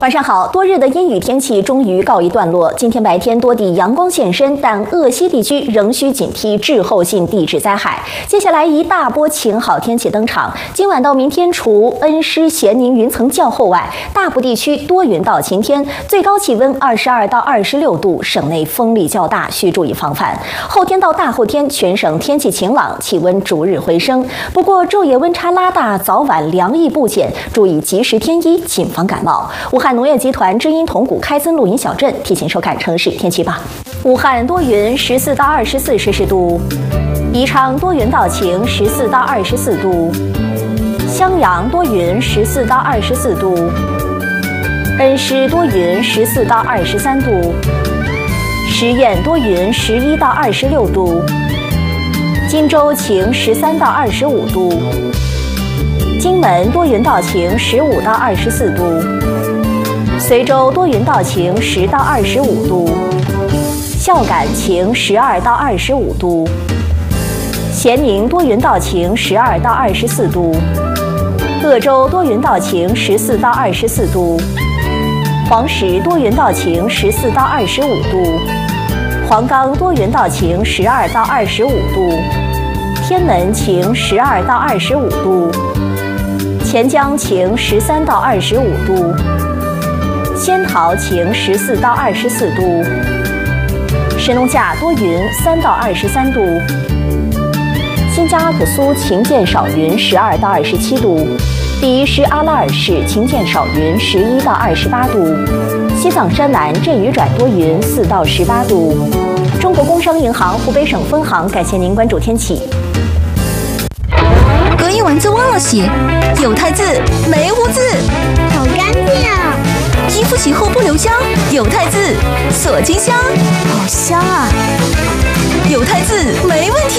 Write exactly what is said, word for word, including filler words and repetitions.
晚上好，多日的阴雨天气终于告一段落。今天白天多地阳光现身，但鄂西地区仍需警惕滞后性地质灾害。接下来一大波晴好天气登场。今晚到明天，除恩施、咸宁云层较厚外，大部地区多云到晴天，最高气温二十二到二十六度，省内风力较大，需注意防范。后天到大后天，全省天气晴朗，气温逐日回升。不过昼夜温差拉大，早晚凉意不减，注意及时添衣，谨防感冒。武汉农业集团知音铜鼓开森录音小镇提前收看城市天气报。武汉多云，十四到二十四摄氏度；宜昌多云到晴，十四到二十四度；襄阳多云，十四到二十四度；恩施多云，十四到二十三度；十堰多云，十一到二十六度；荆州晴，十三到二十五度；荆门多云到晴，十五到二十四度；随州多云到晴，十到二十五度；孝感晴，十二到二十五度；咸宁多云到晴，十二到二十四度；鄂州多云到晴，十四到二十四度；黄石多云到晴，十四到二十五度；黄冈多云到晴，十二到二十五度；天门晴，十二到二十五度；钱江晴，十三到二十五度；仙桃晴，十四到二十四度；神农架多云，三到二十三度；新疆阿克苏晴见少云，十二到二十七度；第一师阿拉尔市晴见少云，十一到二十八度；西藏山南阵雨转多云，四到十八度。中国工商银行湖北省分行感谢您关注天气。 隔音丸子忘了洗，有汰渍没污渍， 好干净啊！ 衣服洗后不留香，有汰渍锁金香，好香啊！有汰渍没问题。